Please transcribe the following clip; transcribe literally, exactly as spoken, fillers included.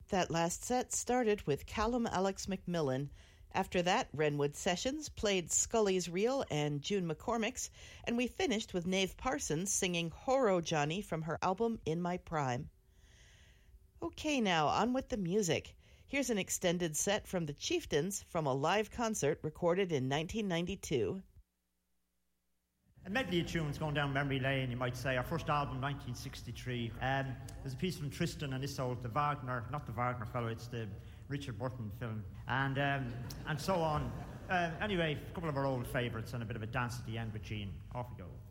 That last set started with Callum Alex McMillan. After that, Wrenwood Sessions played Scully's Reel and June McCormick's, and we finished with Nave Parsons singing Horo Johnny from her album In My Prime. Okay, now, on with the music. Here's an extended set from the Chieftains from a live concert recorded in nineteen ninety-two. A medley of tunes going down memory lane, you might say. Our first album, nineteen sixty-three. Um, there's a piece from Tristan and Isolde, the Wagner, not the Wagner fellow, it's the Richard Burton film, and um, and so on. Uh, anyway, a couple of our old favourites and a bit of a dance at the end with Jean. Off we go.